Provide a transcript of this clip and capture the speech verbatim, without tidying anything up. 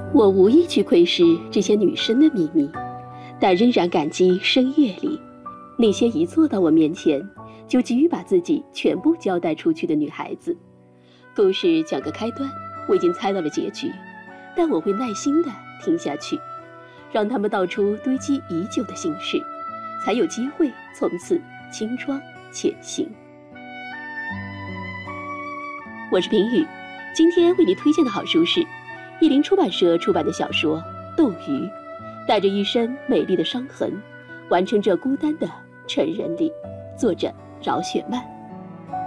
我无意去窥视这些女生的秘密，但仍然感激深夜里那些一坐到我面前就急于把自己全部交代出去的女孩子。故事讲个开端，我已经猜到了结局，但我会耐心地听下去，让他们道出堆积已久的心事，才有机会从此轻装前行。我是平宇，今天为你推荐的好书是译林出版社出版的小说《斗鱼》，带着一身美丽的伤痕，完成这孤单的成人礼。作者饶雪漫。